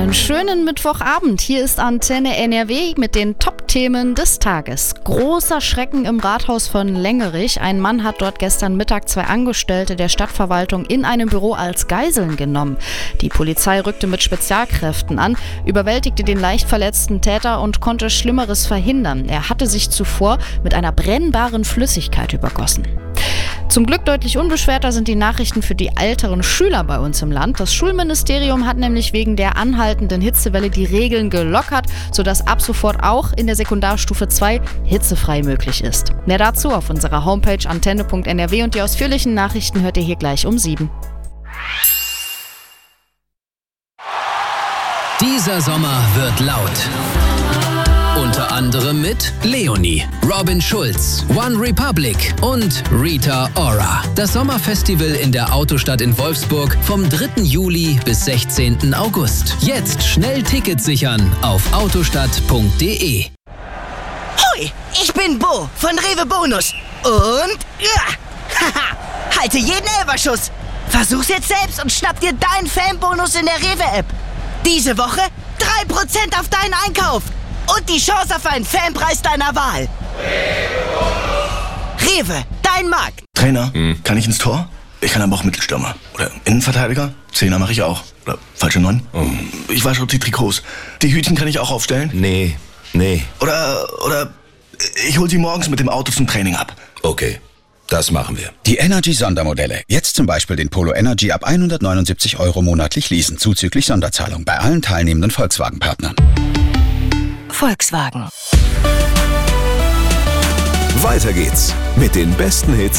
Einen schönen Mittwochabend. Hier ist Antenne NRW mit den Top-Themen des Tages. Großer Schrecken im Rathaus von Lengerich. Ein Mann hat dort gestern Mittag 2 Angestellte der Stadtverwaltung in einem Büro als Geiseln genommen. Die Polizei rückte mit Spezialkräften an, überwältigte den leicht verletzten Täter und konnte Schlimmeres verhindern. Er hatte sich zuvor mit einer brennbaren Flüssigkeit übergossen. Zum Glück deutlich unbeschwerter sind die Nachrichten für die älteren Schüler bei uns im Land. Das Schulministerium hat nämlich wegen der anhaltenden Hitzewelle die Regeln gelockert, sodass ab sofort auch in der Sekundarstufe 2 hitzefrei möglich ist. Mehr dazu auf unserer Homepage antenne.nrw und die ausführlichen Nachrichten hört ihr hier gleich um 7. Dieser Sommer wird laut. Unter anderem mit Leonie, Robin Schulz, One Republic und Rita Ora. Das Sommerfestival in der Autostadt in Wolfsburg vom 3. Juli bis 16. August. Jetzt schnell Tickets sichern auf autostadt.de. Hoi, ich bin Bo von Rewe Bonus. Und halte jeden Elferschuss. Versuch's jetzt selbst und schnapp dir deinen Fanbonus in der Rewe-App. Diese Woche 3% auf deinen Einkauf. Und die Chance auf einen Fanpreis deiner Wahl. Rewe, dein Markt. Trainer, kann ich ins Tor? Ich kann aber auch Mittelstürmer. Oder Innenverteidiger? Zehner mache ich auch. Oder falsche 9? Ich wasche auch die Trikots. Die Hütchen kann ich auch aufstellen? Nee. Oder ich hol sie morgens mit dem Auto zum Training ab. Okay, das machen wir. Die Energy-Sondermodelle. Jetzt zum Beispiel den Polo Energy ab 179 € monatlich leasen, zuzüglich Sonderzahlung bei allen teilnehmenden Volkswagen-Partnern. Volkswagen. Weiter geht's mit den besten Hits